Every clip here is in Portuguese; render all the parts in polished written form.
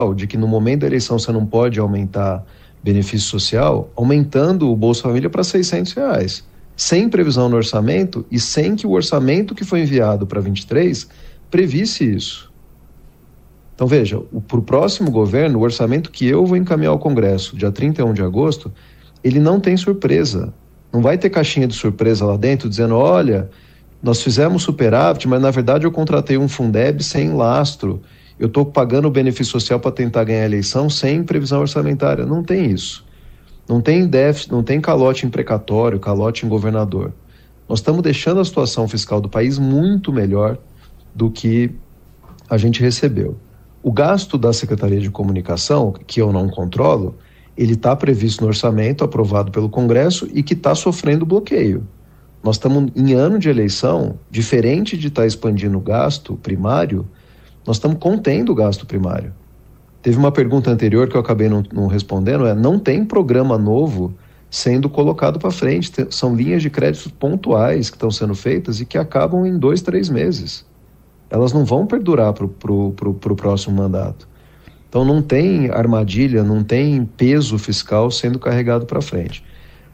de que no momento da eleição você não pode aumentar benefício social, aumentando o Bolsa Família para R$ 600, sem previsão no orçamento e sem que o orçamento que foi enviado para 23 previsse isso. Então veja, para o próximo governo, o orçamento que eu vou encaminhar ao Congresso, dia 31 de agosto, ele não tem surpresa. Não vai ter caixinha de surpresa lá dentro dizendo, olha, nós fizemos superávit, mas na verdade eu contratei um Fundeb sem lastro. Eu estou pagando o benefício social para tentar ganhar a eleição sem previsão orçamentária. Não tem isso. Não tem déficit, não tem calote em precatório, calote em governador. Nós estamos deixando a situação fiscal do país muito melhor do que a gente recebeu. O gasto da Secretaria de Comunicação, que eu não controlo, ele está previsto no orçamento aprovado pelo Congresso e que está sofrendo bloqueio. Nós estamos em ano de eleição, diferente de estar expandindo o gasto primário, nós estamos contendo o gasto primário. Teve uma pergunta anterior que eu acabei não respondendo, não tem programa novo sendo colocado para frente, são linhas de créditos pontuais que estão sendo feitas e que acabam em 2, 3 meses. Elas não vão perdurar para o próximo mandato. Então não tem armadilha, não tem peso fiscal sendo carregado para frente.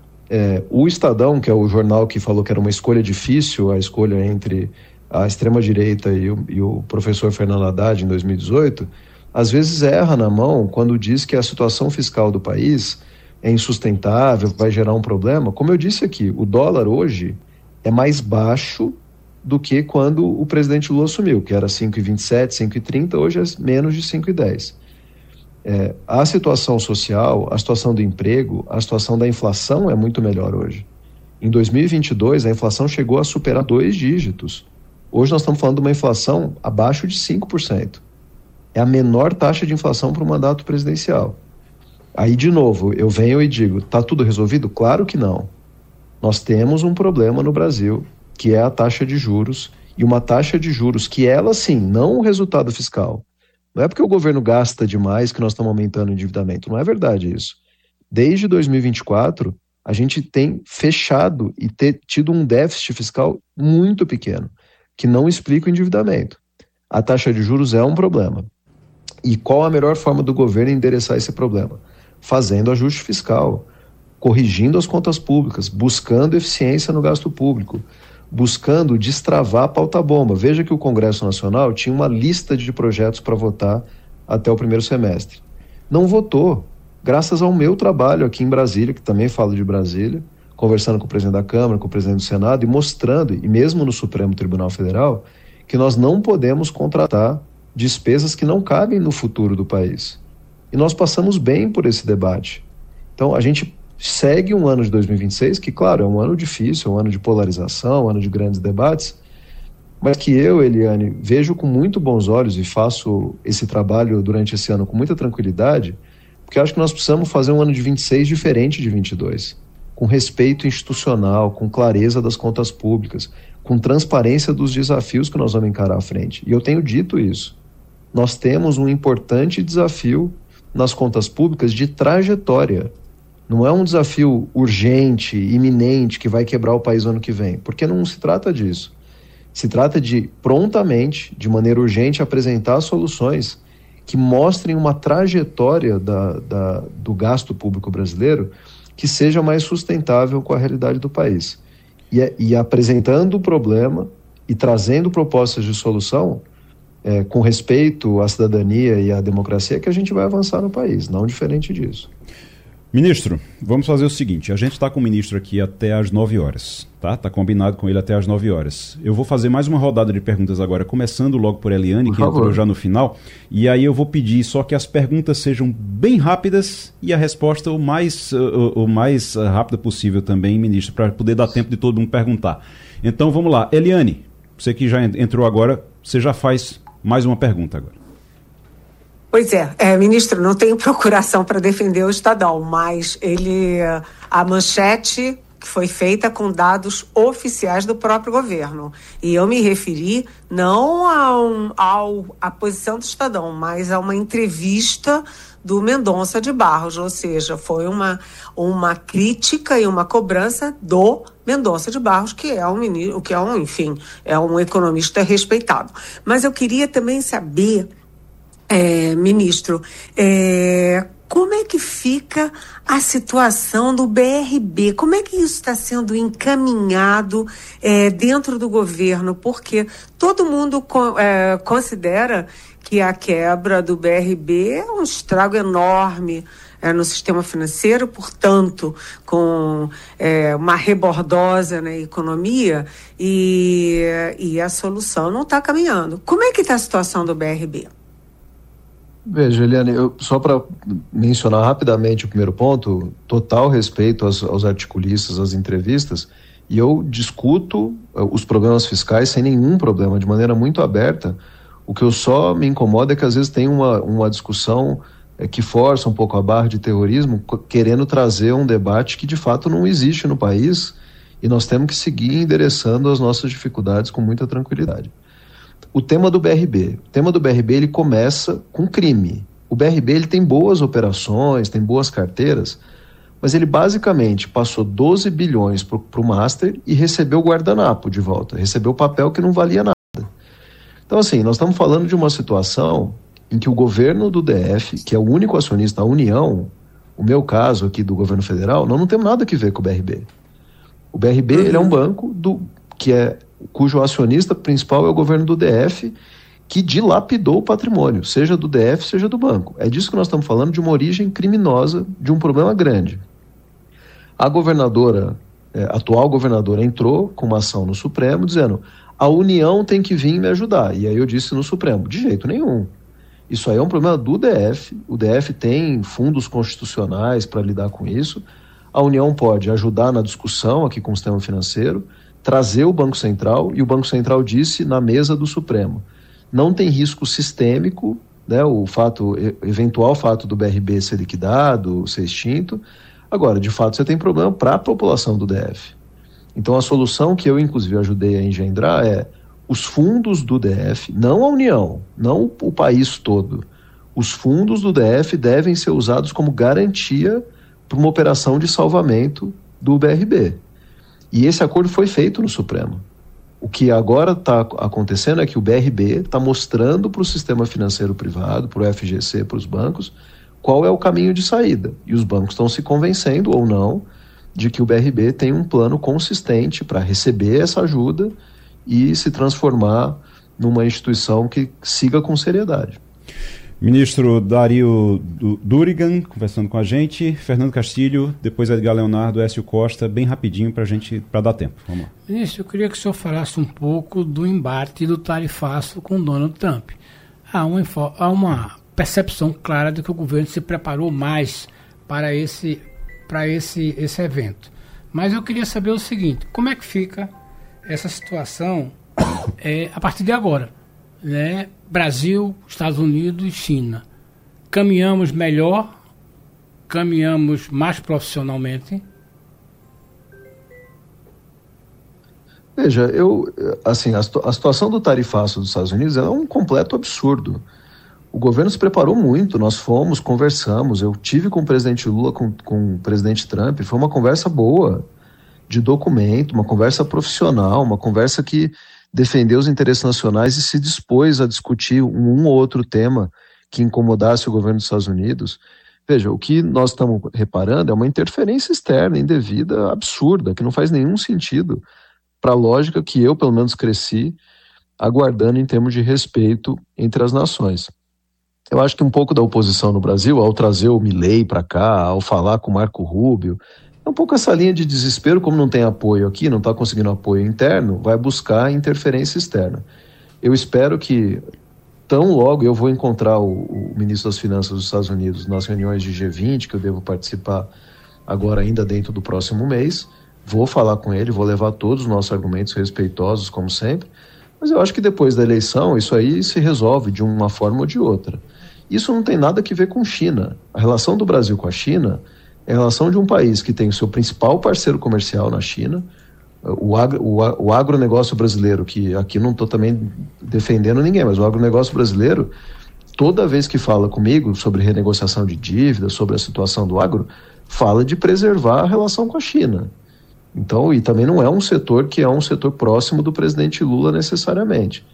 O Estadão, que é o jornal que falou que era uma escolha difícil, a escolha entre a extrema-direita e o professor Fernando Haddad em 2018, às vezes erra na mão quando diz que a situação fiscal do país é insustentável, vai gerar um problema. Como eu disse aqui, o dólar hoje é mais baixo do que quando o presidente Lula assumiu, que era 5,27, 5,30, hoje é menos de 5,10. A situação social, a situação do emprego, a situação da inflação é muito melhor hoje. Em 2022, a inflação chegou a superar 2 dígitos. Hoje nós estamos falando de uma inflação abaixo de 5%. É a menor taxa de inflação para o mandato presidencial. Aí, de novo, eu venho e digo, está tudo resolvido? Claro que não. Nós temos um problema no Brasil, que é a taxa de juros, e uma taxa de juros que ela, sim, não o resultado fiscal. Não é porque o governo gasta demais que nós estamos aumentando o endividamento. Não é verdade isso. Desde 2024, a gente tem fechado e tido um déficit fiscal muito pequeno, que não explica o endividamento. A taxa de juros é um problema. E qual a melhor forma do governo endereçar esse problema? Fazendo ajuste fiscal, corrigindo as contas públicas, buscando eficiência no gasto público, buscando destravar a pauta-bomba. Veja que o Congresso Nacional tinha uma lista de projetos para votar até o primeiro semestre. Não votou, graças ao meu trabalho aqui em Brasília, que também falo de Brasília, conversando com o presidente da Câmara, com o presidente do Senado e mostrando, e mesmo no Supremo Tribunal Federal, que nós não podemos contratar despesas que não cabem no futuro do país. E nós passamos bem por esse debate. Então, a gente segue um ano de 2026, que, claro, é um ano difícil, é um ano de polarização, um ano de grandes debates, mas que eu, Eliane, vejo com muito bons olhos e faço esse trabalho durante esse ano com muita tranquilidade, porque acho que nós precisamos fazer um ano de 26 diferente de 22, com respeito institucional, com clareza das contas públicas, com transparência dos desafios que nós vamos encarar à frente. E eu tenho dito isso. Nós temos um importante desafio nas contas públicas de trajetória. Não é um desafio urgente, iminente, que vai quebrar o país no ano que vem, porque não se trata disso. Se trata de, prontamente, de maneira urgente, apresentar soluções que mostrem uma trajetória do gasto público brasileiro que seja mais sustentável com a realidade do país. E apresentando o problema e trazendo propostas de solução, com respeito à cidadania e à democracia, que a gente vai avançar no país, não diferente disso. Ministro, vamos fazer o seguinte, a gente está com o ministro aqui até às 9 horas, tá? Está combinado com ele até às 9 horas. Eu vou fazer mais uma rodada de perguntas agora, começando logo por Eliane, que entrou já no final, e aí eu vou pedir só que as perguntas sejam bem rápidas e a resposta o mais rápida possível também, ministro, para poder dar tempo de todo mundo perguntar. Então vamos lá, Eliane, você que já entrou agora, você já faz mais uma pergunta agora. Pois ministro, não tenho procuração para defender o Estadão, mas a manchete que foi feita com dados oficiais do próprio governo. E eu me referi não à posição do Estadão, mas a uma entrevista do Mendonça de Barros, ou seja, foi uma crítica e uma cobrança do Mendonça de Barros, que é um economista respeitado. Mas eu queria também saber Ministro, como é que fica a situação do BRB? Como é que isso está sendo encaminhado dentro do governo? Porque todo mundo considera que a quebra do BRB é um estrago enorme no sistema financeiro, portanto, com uma rebordosa na economia, e a solução não está caminhando. Como é que está a situação do BRB? Veja, Eliane, só para mencionar rapidamente o primeiro ponto, total respeito aos articulistas, às entrevistas, e eu discuto os problemas fiscais sem nenhum problema, de maneira muito aberta. O que eu só me incomoda é que às vezes tem uma discussão que força um pouco a barra de terrorismo, querendo trazer um debate que de fato não existe no país, e nós temos que seguir endereçando as nossas dificuldades com muita tranquilidade. O tema do BRB ele começa com crime. O BRB ele tem boas operações, tem boas carteiras, mas ele basicamente passou 12 bilhões para o Master e recebeu o guardanapo de volta, recebeu o papel que não valia nada. Então assim, nós estamos falando de uma situação em que o governo do DF, que é o único acionista, a União, o meu caso aqui do governo federal, nós não temos nada a ver com o BRB. O BRB ele é um banco cujo acionista principal é o governo do DF, que dilapidou o patrimônio, seja do DF, seja do banco. É disso que nós estamos falando, de uma origem criminosa, de um problema grande. A governadora, atual governadora, entrou com uma ação no Supremo, dizendo: a União tem que vir me ajudar. E aí eu disse no Supremo: de jeito nenhum. Isso aí é um problema do DF, o DF tem fundos constitucionais para lidar com isso, a União pode ajudar na discussão aqui com o sistema financeiro, trazer o Banco Central, e o Banco Central disse na mesa do Supremo: não tem risco sistêmico, né, eventual fato do BRB ser liquidado, ser extinto. Agora, de fato, você tem problema para a população do DF. Então, a solução que eu, inclusive, ajudei a engendrar é: os fundos do DF, não a União, não o país todo, os fundos do DF devem ser usados como garantia para uma operação de salvamento do BRB. E esse acordo foi feito no Supremo. O que agora está acontecendo é que o BRB está mostrando para o sistema financeiro privado, para o FGC, para os bancos, qual é o caminho de saída. E os bancos estão se convencendo, ou não, de que o BRB tem um plano consistente para receber essa ajuda e se transformar numa instituição que siga com seriedade. Ministro Dario Durigan, conversando com a gente, Fernando Castilho, depois Edgar Leonardo, Écio Costa, bem rapidinho para dar tempo. Vamos lá. Ministro, eu queria que o senhor falasse um pouco do embate do tarifaço com Donald Trump. Há uma percepção clara de que o governo se preparou mais para esse evento. Mas eu queria saber o seguinte: como é que fica essa situação a partir de agora, né? Brasil, Estados Unidos e China. Caminhamos melhor? Caminhamos mais profissionalmente? Veja, a situação do tarifaço dos Estados Unidos é um completo absurdo. O governo se preparou muito, nós fomos, conversamos, eu tive com o presidente Lula, com o presidente Trump, foi uma conversa boa, de documento, uma conversa profissional, uma conversa que defendeu os interesses nacionais e se dispôs a discutir um ou outro tema que incomodasse o governo dos Estados Unidos. Veja, o que nós estamos reparando é uma interferência externa, indevida, absurda, que não faz nenhum sentido para a lógica que eu, pelo menos, cresci aguardando em termos de respeito entre as nações. Eu acho que um pouco da oposição no Brasil, ao trazer o Milei para cá, ao falar com o Marco Rubio, é um pouco essa linha de desespero, como não tem apoio aqui, não está conseguindo apoio interno, vai buscar interferência externa. Eu espero que, tão logo, eu vou encontrar o ministro das Finanças dos Estados Unidos nas reuniões de G20, que eu devo participar agora ainda dentro do próximo mês, vou falar com ele, vou levar todos os nossos argumentos respeitosos, como sempre, mas eu acho que depois da eleição isso aí se resolve de uma forma ou de outra. Isso não tem nada a ver com China. A relação do Brasil com a China é a relação de um país que tem o seu principal parceiro comercial na China, o agronegócio brasileiro, que aqui não estou também defendendo ninguém, mas o agronegócio brasileiro, toda vez que fala comigo sobre renegociação de dívidas, sobre a situação do agro, fala de preservar a relação com a China. Então, e também não é um setor que é um setor próximo do presidente Lula necessariamente.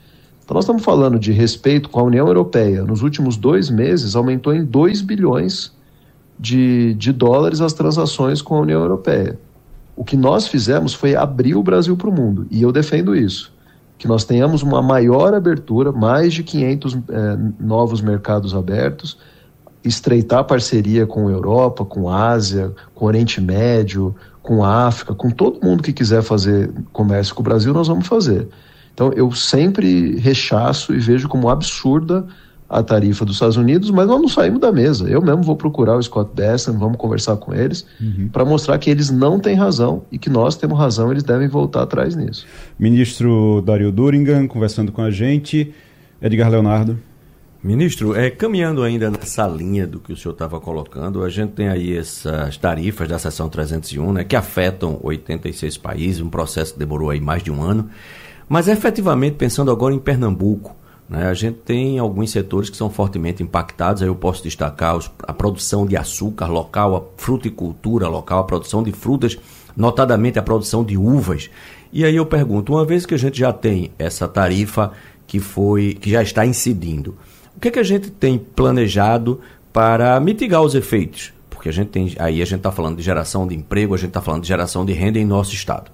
Então nós estamos falando de respeito com a União Europeia. Nos últimos 2 meses aumentou em 2 bilhões de dólares as transações com a União Europeia. O que nós fizemos foi abrir o Brasil para o mundo, e eu defendo isso, que nós tenhamos uma maior abertura, mais de 500 novos mercados abertos, estreitar a parceria com a Europa, com a Ásia, com o Oriente Médio, com a África, com todo mundo que quiser fazer comércio com o Brasil, nós vamos fazer. Então eu sempre rechaço e vejo como absurda a tarifa dos Estados Unidos, mas nós não saímos da mesa. Eu mesmo vou procurar o Scott Bessent, vamos conversar com eles, para mostrar que eles não têm razão e que nós temos razão, eles devem voltar atrás nisso. Ministro Dario Durigan, conversando com a gente. Edgar Leonardo. Ministro, caminhando ainda nessa linha do que o senhor estava colocando, a gente tem aí essas tarifas da seção 301, né, que afetam 86 países, um processo que demorou aí mais de um ano, mas efetivamente, pensando agora em Pernambuco, né, a gente tem alguns setores que são fortemente impactados. Aí eu posso destacar a produção de açúcar local, a fruticultura local, a produção de frutas, notadamente a produção de uvas. E aí eu pergunto, uma vez que a gente já tem essa tarifa que já está incidindo, o que a gente tem planejado para mitigar os efeitos? Porque a gente está falando de geração de emprego, a gente está falando de geração de renda em nosso estado.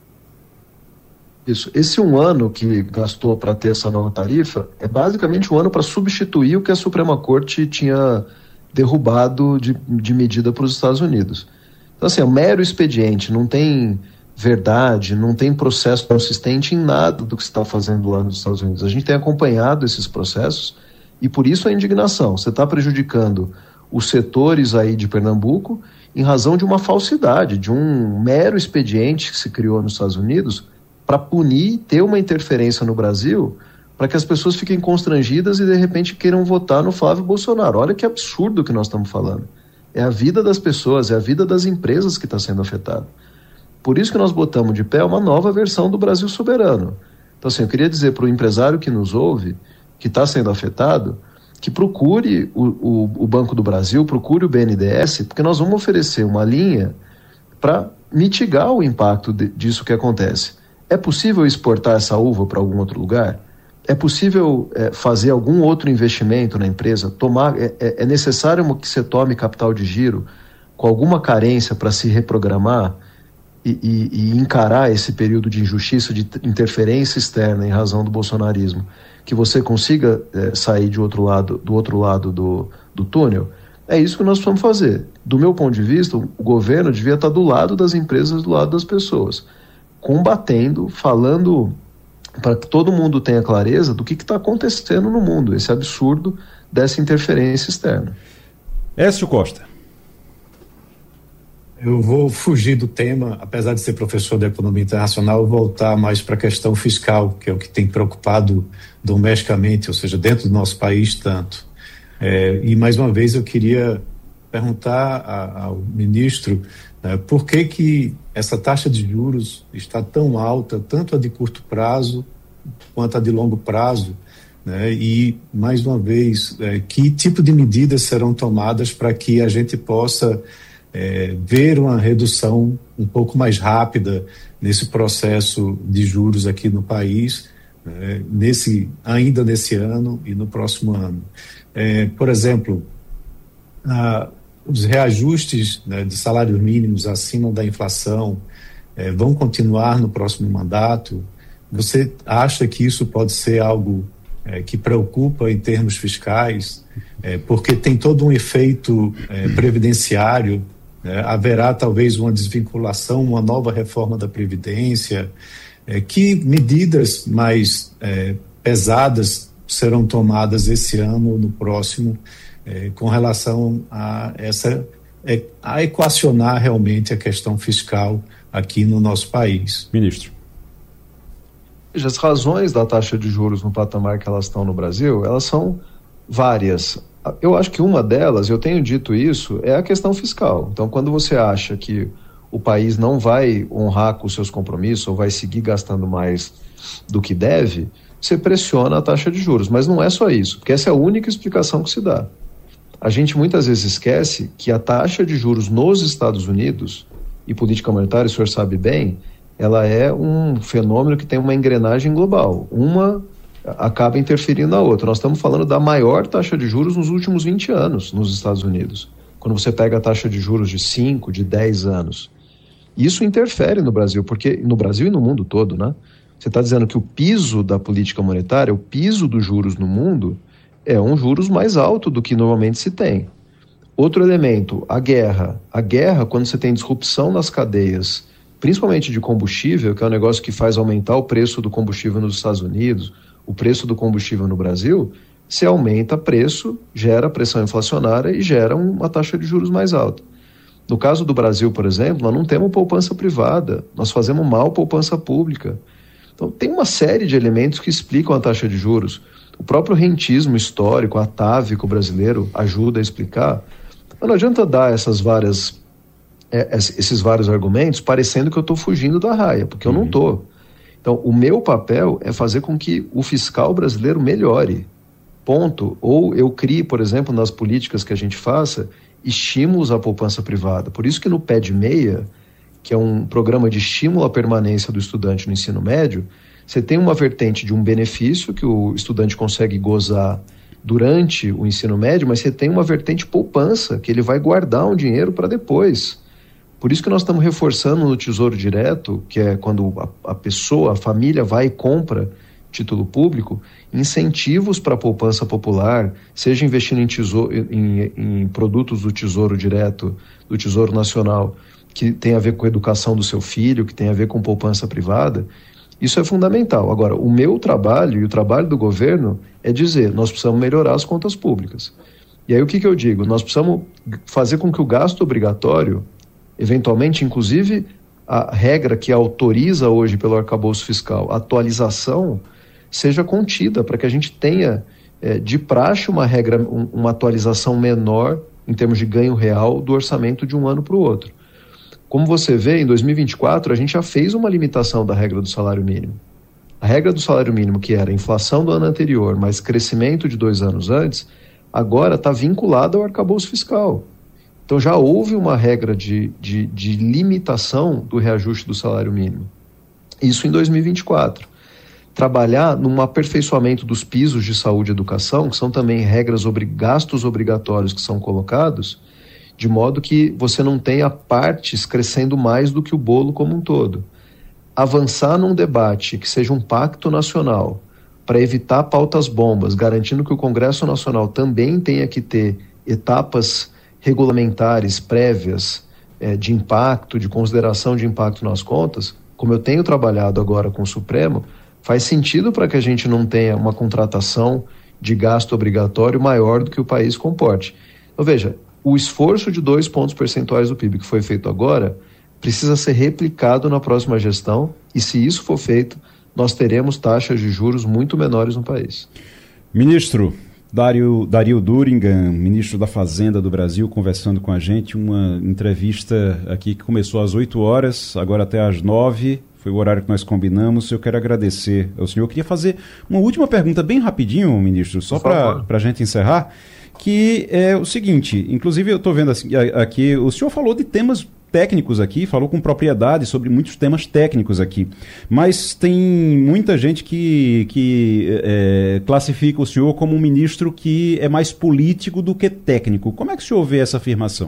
Isso. Esse 1 ano que gastou para ter essa nova tarifa é basicamente 1 ano para substituir o que a Suprema Corte tinha derrubado de medida para os Estados Unidos. Então, assim, é um mero expediente, não tem verdade, não tem processo consistente em nada do que se está fazendo lá nos Estados Unidos. A gente tem acompanhado esses processos e por isso a indignação. Você está prejudicando os setores aí de Pernambuco em razão de uma falsidade, de um mero expediente que se criou nos Estados Unidos para punir, ter uma interferência no Brasil, para que as pessoas fiquem constrangidas e de repente queiram votar no Flávio Bolsonaro. Olha que absurdo que nós estamos falando. É a vida das pessoas, é a vida das empresas que está sendo afetada. Por isso que nós botamos de pé uma nova versão do Brasil soberano. Então, assim, eu queria dizer para o empresário que nos ouve, que está sendo afetado, que procure o Banco do Brasil, procure o BNDES, porque nós vamos oferecer uma linha para mitigar o impacto disso que acontece. É possível exportar essa uva para algum outro lugar? É possível fazer algum outro investimento na empresa? É necessário que você tome capital de giro com alguma carência para se reprogramar e encarar esse período de injustiça, de interferência externa em razão do bolsonarismo, que você consiga sair do outro lado do túnel? É isso que nós precisamos fazer. Do meu ponto de vista, o governo devia estar do lado das empresas, do lado das pessoas, combatendo, falando para que todo mundo tenha clareza do que está acontecendo no mundo, esse absurdo dessa interferência externa. Écio Costa. Eu vou fugir do tema, apesar de ser professor de economia internacional, voltar mais para a questão fiscal, que é o que tem preocupado domesticamente, ou seja, dentro do nosso país tanto. E mais uma vez eu queria perguntar ao ministro por que essa taxa de juros está tão alta, tanto a de curto prazo quanto a de longo prazo, né? E, mais uma vez, que tipo de medidas serão tomadas para que a gente possa ver uma redução um pouco mais rápida nesse processo de juros aqui no país, ainda nesse ano e no próximo ano. Por exemplo, os reajustes, né, de salários mínimos acima da inflação vão continuar no próximo mandato. Você acha que isso pode ser algo que preocupa em termos fiscais? Porque tem todo um efeito previdenciário, haverá talvez uma desvinculação, uma nova reforma da Previdência. Que medidas mais pesadas serão tomadas esse ano ou no próximo com relação a equacionar realmente a questão fiscal aqui no nosso país? Ministro. As razões da taxa de juros no patamar que elas estão no Brasil, elas são várias. Eu acho que uma delas, eu tenho dito isso, é a questão fiscal. Então, quando você acha que o país não vai honrar com os seus compromissos ou vai seguir gastando mais do que deve, você pressiona a taxa de juros. Mas não é só isso, porque essa é a única explicação que se dá. A gente muitas vezes esquece que a taxa de juros nos Estados Unidos, e política monetária, o senhor sabe bem, ela é um fenômeno que tem uma engrenagem global. Uma acaba interferindo na outra. Nós estamos falando da maior taxa de juros nos últimos 20 anos nos Estados Unidos. Quando você pega a taxa de juros de 5, de 10 anos. Isso interfere no Brasil, porque no Brasil e no mundo todo, né? Você está dizendo que o piso da política monetária, o piso dos juros no mundo, é um juros mais alto do que normalmente se tem. Outro elemento, a guerra. A guerra, quando você tem disrupção nas cadeias, principalmente de combustível, que é um negócio que faz aumentar o preço do combustível nos Estados Unidos, o preço do combustível no Brasil, se aumenta preço, gera pressão inflacionária e gera uma taxa de juros mais alta. No caso do Brasil, por exemplo, nós não temos poupança privada, nós fazemos mal poupança pública. Então tem uma série de elementos que explicam a taxa de juros. O próprio rentismo histórico, atávico brasileiro ajuda a explicar. Mas não adianta dar esses vários argumentos parecendo que eu estou fugindo da raia, porque eu não estou. Então, o meu papel é fazer com que o fiscal brasileiro melhore, ponto. Ou eu crie, por exemplo, nas políticas que a gente faça, estímulos à poupança privada. Por isso que no PED Meia, que é um programa de estímulo à permanência do estudante no ensino médio, você tem uma vertente de um benefício que o estudante consegue gozar durante o ensino médio, mas você tem uma vertente poupança, que ele vai guardar um dinheiro para depois. Por isso que nós estamos reforçando no Tesouro Direto, que é quando a família vai e compra título público, incentivos para a poupança popular, seja investindo em produtos do Tesouro Direto, do Tesouro Nacional, que tem a ver com a educação do seu filho, que tem a ver com poupança privada. Isso é fundamental. Agora, o meu trabalho e o trabalho do governo é dizer, nós precisamos melhorar as contas públicas. E aí o que eu digo? Nós precisamos fazer com que o gasto obrigatório, eventualmente, inclusive a regra que autoriza hoje pelo arcabouço fiscal, a atualização, seja contida, para que a gente tenha de praxe uma atualização menor em termos de ganho real do orçamento de um ano para o outro. Como você vê, em 2024, a gente já fez uma limitação da regra do salário mínimo. A regra do salário mínimo, que era inflação do ano anterior, mais crescimento de 2 anos antes, agora está vinculada ao arcabouço fiscal. Então já houve uma regra de limitação do reajuste do salário mínimo. Isso em 2024. Trabalhar num aperfeiçoamento dos pisos de saúde e educação, que são também gastos obrigatórios que são colocados, de modo que você não tenha partes crescendo mais do que o bolo como um todo. Avançar num debate que seja um pacto nacional para evitar pautas bombas, garantindo que o Congresso Nacional também tenha que ter etapas regulamentares prévias de impacto, de consideração de impacto nas contas, como eu tenho trabalhado agora com o Supremo, faz sentido para que a gente não tenha uma contratação de gasto obrigatório maior do que o país comporte. Então veja, o esforço de 2 pontos percentuais do PIB que foi feito agora precisa ser replicado na próxima gestão e, se isso for feito, nós teremos taxas de juros muito menores no país. Ministro Dario Durigan, ministro da Fazenda do Brasil, conversando com a gente, uma entrevista aqui que começou às 8 horas, agora até às 9, foi o horário que nós combinamos. Eu quero agradecer ao senhor. Eu queria fazer uma última pergunta bem rapidinho, ministro, só para a gente encerrar, que é o seguinte, inclusive eu estou vendo aqui, o senhor falou de temas técnicos aqui, falou com propriedade sobre muitos temas técnicos aqui, mas tem muita gente que classifica o senhor como um ministro que é mais político do que técnico. Como é que o senhor vê essa afirmação?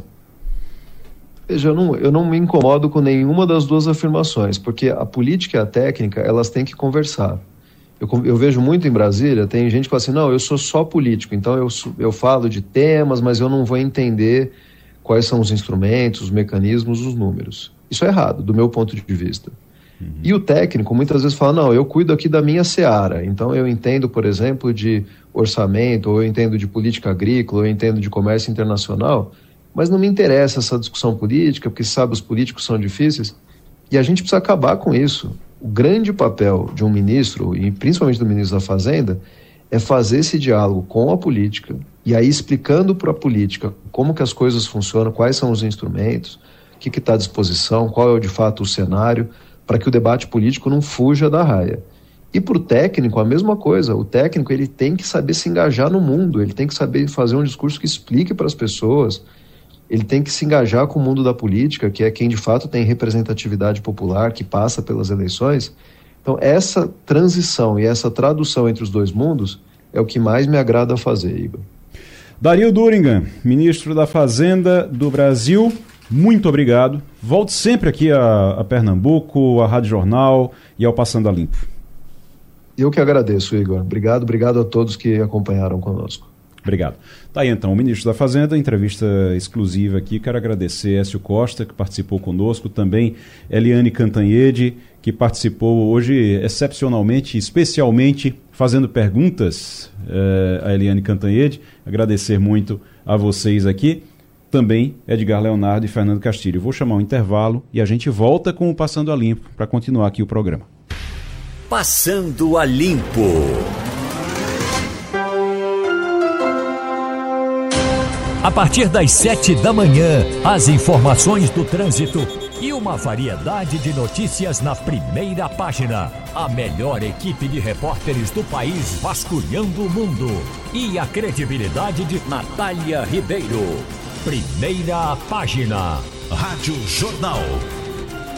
Veja, eu não me incomodo com nenhuma das duas afirmações, porque a política e a técnica, elas têm que conversar. Eu vejo muito em Brasília, tem gente que fala assim, não, eu sou só político, então eu falo de temas, mas eu não vou entender quais são os instrumentos, os mecanismos, os números. Isso é errado, do meu ponto de vista. E o técnico muitas vezes fala, não, eu cuido aqui da minha seara, então eu entendo, por exemplo, de orçamento, ou eu entendo de política agrícola, ou eu entendo de comércio internacional, mas não me interessa essa discussão política, porque sabe, os políticos são difíceis, e a gente precisa acabar com isso. O grande papel de um ministro, e principalmente do ministro da Fazenda, é fazer esse diálogo com a política, e aí explicando para a política como que as coisas funcionam, quais são os instrumentos, o que está à disposição, qual é de fato o cenário, para que o debate político não fuja da raia. E para o técnico, a mesma coisa. O técnico ele tem que saber se engajar no mundo, ele tem que saber fazer um discurso que explique para as pessoas, ele tem que se engajar com o mundo da política, que é quem de fato tem representatividade popular, que passa pelas eleições, Então, essa transição e essa tradução entre os dois mundos é o que mais me agrada fazer, Igor. Dario Durigan, ministro da Fazenda do Brasil, muito obrigado. Volte sempre aqui a Pernambuco, à Rádio Jornal e ao Passando a Limpo. Eu que agradeço, Igor. Obrigado a todos que acompanharam conosco. Obrigado. Tá aí então, o ministro da Fazenda, entrevista exclusiva aqui. Quero agradecer Écio Costa, que participou conosco, também Eliane Cantanhede, que participou hoje excepcionalmente, especialmente fazendo perguntas a Eliane Cantanhede. Agradecer muito a vocês aqui. Também Edgar Leonardo e Fernando Castilho. Vou chamar um intervalo e a gente volta com o Passando a Limpo para continuar aqui o programa. Passando a Limpo. A partir das 7 da manhã, as informações do trânsito e uma variedade de notícias na primeira página. A melhor equipe de repórteres do país vasculhando o mundo. E a credibilidade de Natália Ribeiro. Primeira página. Rádio Jornal.